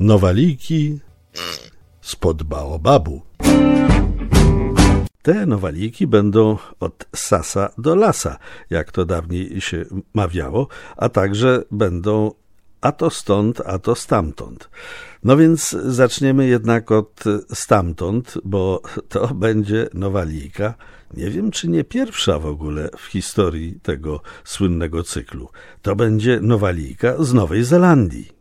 Nowaliki spod baobabu. Te nowaliki będą od sasa do lasa, jak to dawniej się mawiało, a także będą a to stąd, a to stamtąd. No więc zaczniemy jednak od stamtąd, bo to będzie nowalika. Nie wiem, czy nie pierwsza w ogóle w historii tego słynnego cyklu. To będzie nowalika z Nowej Zelandii.